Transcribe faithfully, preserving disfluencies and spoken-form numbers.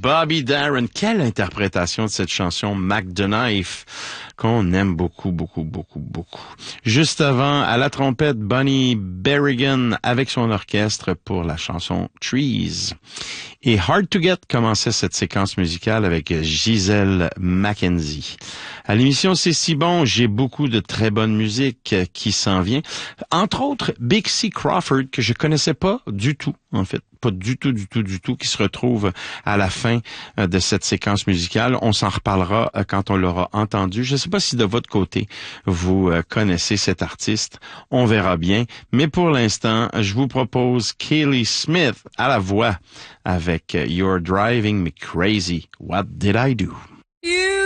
Bobby Darin. Quelle interprétation de cette chanson Mac the Knife qu'on aime beaucoup, beaucoup, beaucoup, beaucoup. Juste avant, à la trompette, Bonnie Berrigan avec son orchestre pour la chanson Trees. Et Hard to Get commençait cette séquence musicale avec Gisèle Mackenzie. À l'émission C'est si bon, j'ai beaucoup de très bonne musique qui s'en vient. Entre autres, Big C. Crawford, que je connaissais pas du tout, en fait. Pas du tout, du tout, du tout, qui se retrouve à la fin de cette séquence musicale. On s'en reparlera quand on l'aura entendu. Je ne sais pas si de votre côté, vous connaissez cet artiste. On verra bien. Mais pour l'instant, je vous propose Kaylee Smith à la voix avec You're Driving Me Crazy. What Did I Do? You